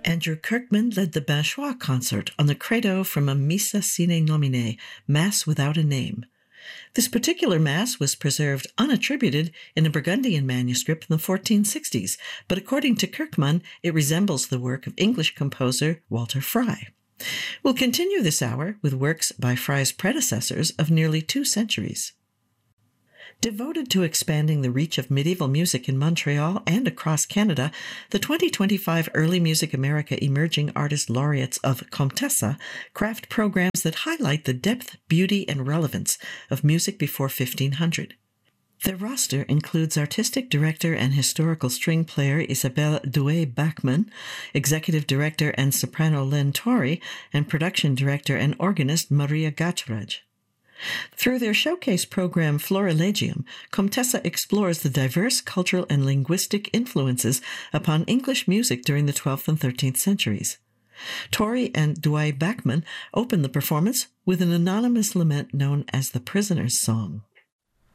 Andrew Kirkman led the Binchois concert on the credo from a Missa sine nomine, Mass without a name. This particular Mass was preserved unattributed in a Burgundian manuscript in the 1460s, but according to Kirkman, it resembles the work of English composer Walter Fry. We'll continue this hour with works by Fry's predecessors of nearly 2 centuries. Devoted to expanding the reach of medieval music in Montreal and across Canada, the 2025 Early Music America Emerging Artist Laureates of Comtessa craft programs that highlight the depth, beauty, and relevance of music before 1500. Their roster includes artistic director and historical string player Isabelle Douay-Bachmann, executive director and soprano Len Torrey, and production director and organist Maria Gachraj. Through their showcase program Florilegium, Comtessa explores the diverse cultural and linguistic influences upon English music during the 12th and 13th centuries. Torrey and Douay-Bachmann open the performance with an anonymous lament known as the Prisoner's Song.